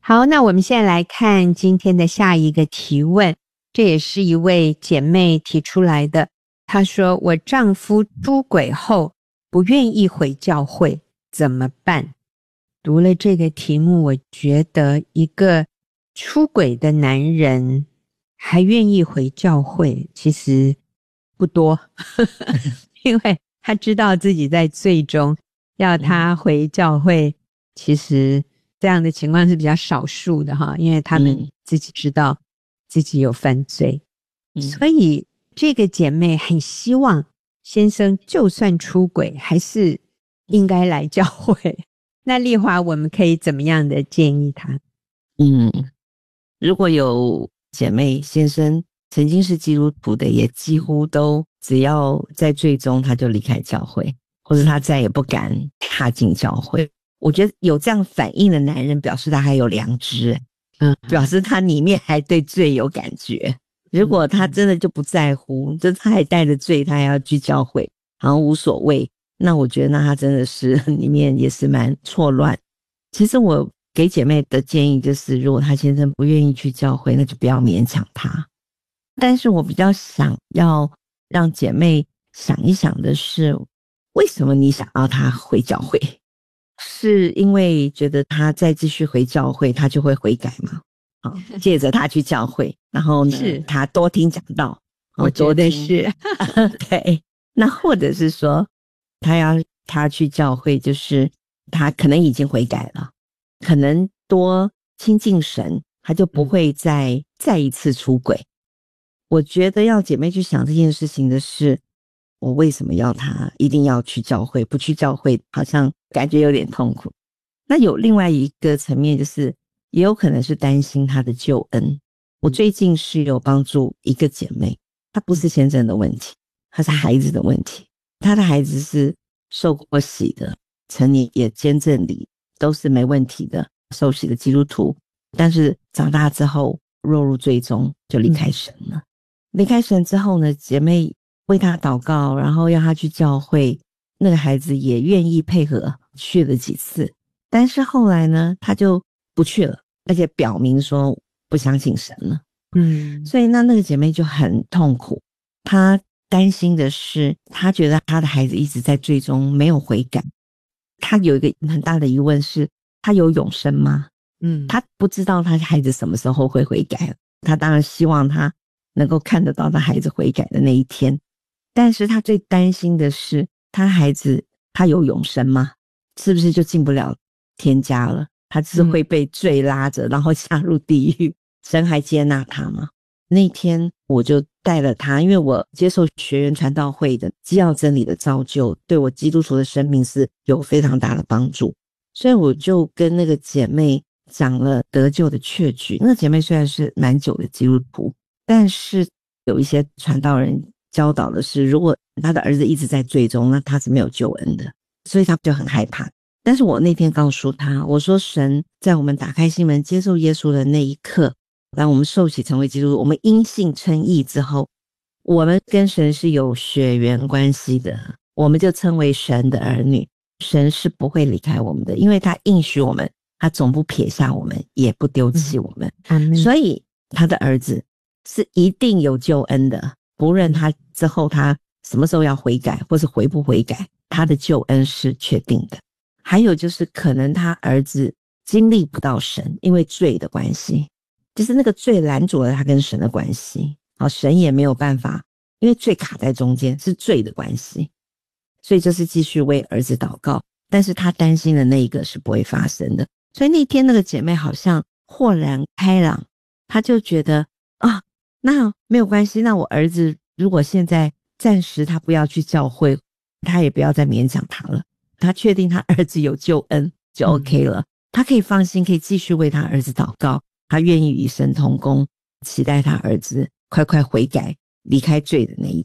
好，那我们现在来看今天的下一个提问，这也是一位姐妹提出来的。她说，我丈夫出轨后不愿意回教会，怎么办？读了这个题目，我觉得一个出轨的男人还愿意回教会，其实不多因为他知道自己在罪中，要他回教会，其实这样的情况是比较少数的哈，因为他们自己知道自己有犯罪，所以这个姐妹很希望先生就算出轨还是应该来教会。那丽华，我们可以怎么样的建议她？ 如果有姐妹先生曾经是基督徒的，也几乎都只要在罪中他就离开教会，或者他再也不敢踏进教会。我觉得有这样反应的男人表示他还有良知，表示他里面还对罪有感觉。如果他真的就不在乎，就他还带着罪他还要去教会，好像无所谓，那我觉得那他真的是里面也是蛮错乱。其实我给姐妹的建议就是，如果她先生不愿意去教会，那就不要勉强他。但是我比较想要让姐妹想一想的是，为什么你想要他回教会？是因为觉得他再继续回教会他就会悔改吗？借着他去教会，然后呢他多听讲道， 我觉得是对。那或者是说他去教会，就是他可能已经悔改了，可能多亲近神，他就不会再一次出轨。我觉得要姐妹去想这件事情的是，我为什么要他一定要去教会？不去教会好像感觉有点痛苦。那有另外一个层面，就是也有可能是担心他的救恩。我最近是有帮助一个姐妹，她不是先生的问题，她是孩子的问题。她的孩子是受过洗的，成年也监正礼，都是没问题的受洗的基督徒，但是长大之后落入罪中，就离开神了。离开神之后呢，姐妹为他祷告，然后让他去教会，那个孩子也愿意配合，去了几次，但是后来呢他就不去了，而且表明说不相信神了。所以那个姐妹就很痛苦，她担心的是，她觉得她的孩子一直在罪中没有悔改。她有一个很大的疑问是，她有永生吗？她不知道她孩子什么时候会悔改，她当然希望她能够看得到她孩子悔改的那一天，但是她最担心的是，她孩子他有永生吗？是不是就进不了天家了？他是会被罪拉着，然后下入地狱，神还接纳他吗？那天我就带了他，因为我接受学员传道会的基要真理的造就，对我基督徒的生命是有非常大的帮助，所以我就跟那个姐妹讲了得救的确据。那个姐妹虽然是蛮久的基督徒，但是有一些传道人教导的是，如果他的儿子一直在罪中，那他是没有救恩的，所以他就很害怕。但是我那天告诉他，我说神在我们打开心门接受耶稣的那一刻，当我们受洗成为基督徒，我们因信称义之后，我们跟神是有血缘关系的，我们就称为神的儿女。神是不会离开我们的，因为他应许我们，他总不撇下我们，也不丢弃我们。所以他的儿子是一定有救恩的，不论他之后他什么时候要悔改或是悔不悔改，他的救恩是确定的。还有就是可能他儿子经历不到神，因为罪的关系，就是那个罪拦阻了他跟神的关系，神也没有办法，因为罪卡在中间，是罪的关系，所以就是继续为儿子祷告，但是他担心的那一个是不会发生的。所以那天那个姐妹好像豁然开朗，她就觉得那没有关系，那我儿子如果现在暂时他不要去教会，他也不要再勉强他了，他确定他儿子有救恩就 OK 了，他可以放心，可以继续为他儿子祷告，他愿意与神同工，期待他儿子快快悔改离开罪的那一